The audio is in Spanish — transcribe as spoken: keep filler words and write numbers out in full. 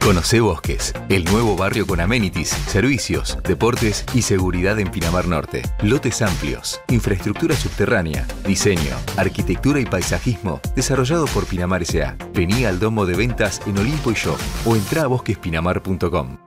Conocé Bosques, el nuevo barrio con amenities, servicios, deportes y seguridad en Pinamar Norte. Lotes amplios, infraestructura subterránea, diseño, arquitectura y paisajismo, desarrollado por Pinamar S A. Vení al domo de ventas en Olimpo y Shop o entrá a bosques pinamar punto com.